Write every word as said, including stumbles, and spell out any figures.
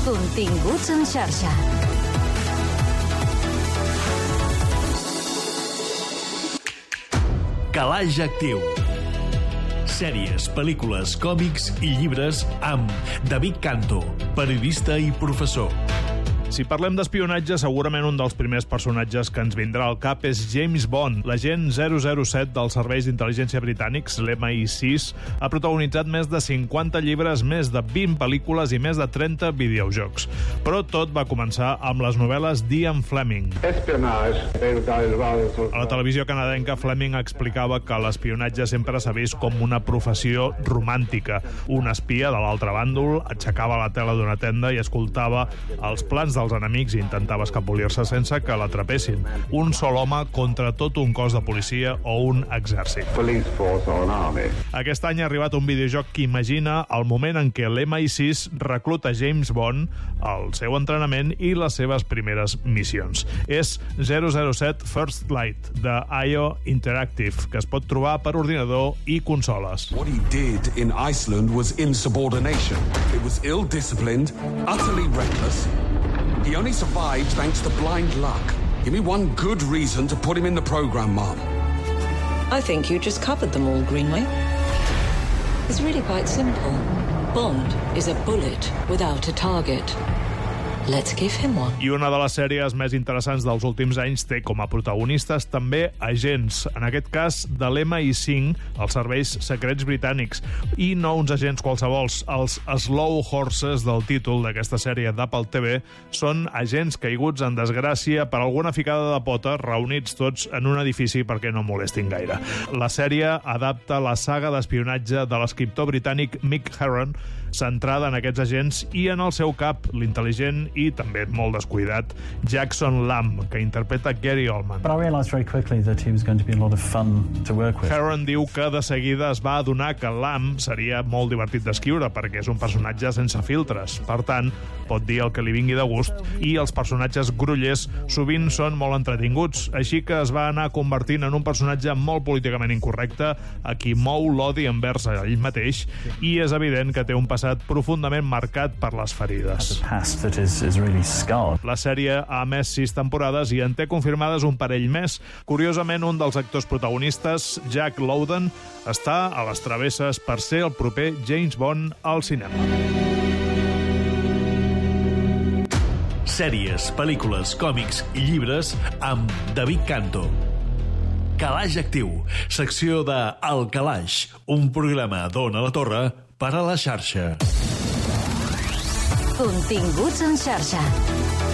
Continguts en xarxa. Calaix Actiu. Sèries, pel·lícules, còmics i llibres amb David Canto, periodista i professor. Si parlem d'espionatge, segurament un dels primers personatges que ens vindrà al cap és James Bond. L'agent zero zero set dels serveis d'intel·ligència britànics, l'M I sis, ha protagonitzat més de cinquanta llibres, més de vint pel·lícules i més de trenta videojocs. Però tot va començar amb les novel·les d'Ian Fleming. A la televisió canadenca, Fleming explicava que l'espionatge sempre s'ha vist com una professió romàntica. Un espia de l'altre bàndol aixecava la tela d'una tenda i escoltava els plans dels enemics i intentava escapolir-se sense que l'atrapessin. Un sol home contra tot un cos de policia o un exèrcit. Aquest any ha arribat un videojoc que imagina el moment en què l'M I sis recluta James Bond, el seu entrenament i les seves primeres missions. És zero zero set First Light, de I O Interactive, que es pot trobar per ordinador i consoles. What he did in Iceland was insubordination. It was ill-disciplined, utterly reckless. He only survived thanks to blind luck. Give me one good reason to put him in the program, Mom. I think you just covered them all, Greenway. It's really quite simple. Bond is a bullet without a target. Let's give him one. I una de les sèries més interessants dels últims anys té com a protagonistes també agents, en aquest cas de l'M I cinc, els serveis secrets britànics, i no uns agents qualsevols. Els Slow Horses del títol d'aquesta sèrie d'Apple T V són agents caiguts en desgràcia per alguna ficada de pota, reunits tots en un edifici perquè no molestin gaire. La sèrie adapta la saga d'espionatge de l'escriptor britànic Mick Herron, centrada en aquests agents i en el seu cap, l'intel·ligent i també molt descuidat Jackson Lamb, que interpreta Gary Oldman. But I realized very quickly that he was going to be a lot of fun to work with. Herron diu que de seguida es va adonar que Lamb seria molt divertit d'escriure perquè és un personatge sense filtres. Per tant, pot dir el que li vingui de gust i els personatges grollers sovint són molt entretinguts, així que es va anar convertint en un personatge molt políticament incorrecte a qui mou l'odi envers ell mateix i és evident que té un passat profundament marcat per les ferides. La sèrie ha emès sis temporades i en té confirmades un parell més. Curiosament, un dels actors protagonistes, Jack Lowden, està a les travesses per ser el proper James Bond al cinema. Sèries, pel·lícules, còmics i llibres amb David Canto. Calaix Actiu, secció de El Calaix, un programa d'Ona la Torre per a la xarxa. Continguts en xarxa.